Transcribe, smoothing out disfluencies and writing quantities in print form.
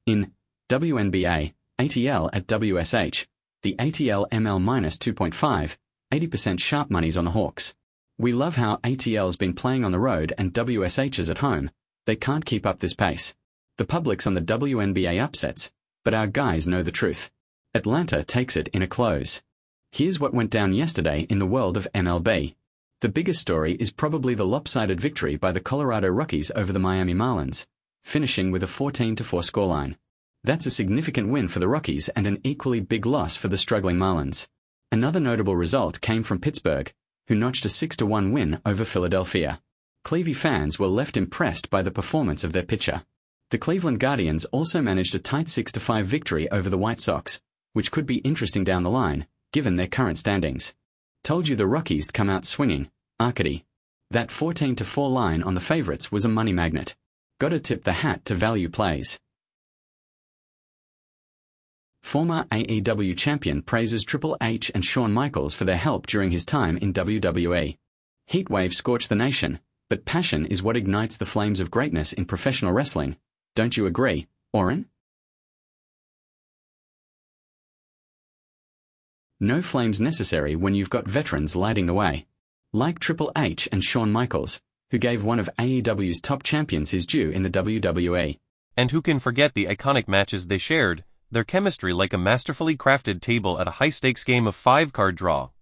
In WNBA, ATL at WSH, the ATL ML-2.5, 80% sharp money's on the Hawks. We love how ATL's been playing on the road and WSH is at home. They can't keep up this pace. The public's on the WNBA upsets, but our guys know the truth. Atlanta takes it in a close. Here's what went down yesterday in the world of MLB. The biggest story is probably the lopsided victory by the Colorado Rockies over the Miami Marlins, finishing with a 14-4 scoreline. That's a significant win for the Rockies and an equally big loss for the struggling Marlins. Another notable result came from Pittsburgh, who notched a 6-1 win over Philadelphia. Clevy fans were left impressed by the performance of their pitcher. The Cleveland Guardians also managed a tight 6-5 victory over the White Sox, which could be interesting down the line, given their current standings. Told you the Rockies come out swinging, Arcady. That 14-4 line on the favorites was a money magnet. Gotta tip the hat to value plays. Former AEW champion praises Triple H and Shawn Michaels for their help during his time in WWE. Heatwave scorched the nation, but passion is what ignites the flames of greatness in professional wrestling. Don't you agree, Oren? No flames necessary when you've got veterans lighting the way. Like Triple H and Shawn Michaels, who gave one of AEW's top champions his due in the WWE. And who can forget the iconic matches they shared, their chemistry like a masterfully crafted table at a high-stakes game of 5-card draw.